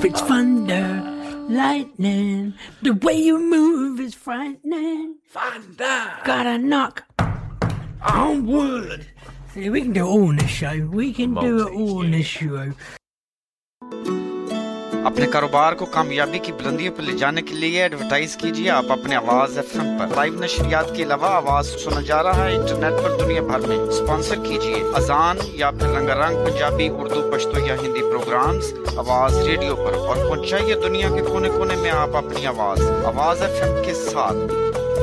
it's thunder, lightning. The way you move is frightening. Thunder. Gotta knock on wood. See, we can do it all in this show. We can do it all in this show. अपने कारोबार को कामयाबी की बुलंदियों पर ले जाने के लिए एडवर्टाइज कीजिए आप अपने आवाज एफएम पर लाइव नशरियात के अलावा आवाज सुना जा रहा है इंटरनेट पर दुनिया भर में स्पॉन्सर कीजिए अजान या फिर रंगारंग पंजाबी उर्दू पश्तो या हिंदी प्रोग्राम्स आवाज रेडियो पर और पहुंचाइए दुनिया के कोने-कोने में आप अपनी आवाज एफएम के साथ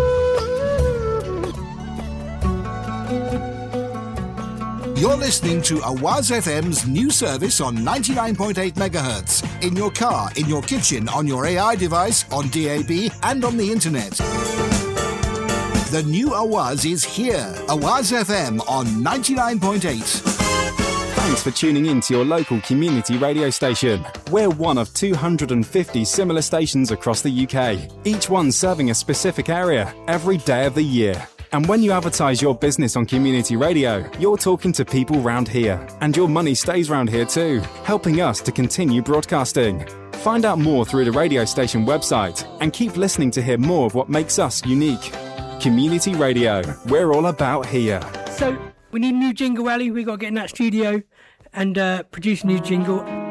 You're listening to Awaz FM's new service on 99.8 megahertz in your car, in your kitchen, on your AI device, on DAB and on the internet. The new Awaz is here. Awaz FM on 99.8. Thanks for tuning in to your local community radio station. We're one of 250 similar stations across the UK, each one serving a specific area every day of the year. And when you advertise your business on community radio, you're talking to people round here. And your money stays round here too, helping us to continue broadcasting. Find out more through the radio station website and keep listening to hear more of what makes us unique. Community Radio, we're all about here. So, we need a new jingle, Ali. We've got to get in that studio and produce a new jingle.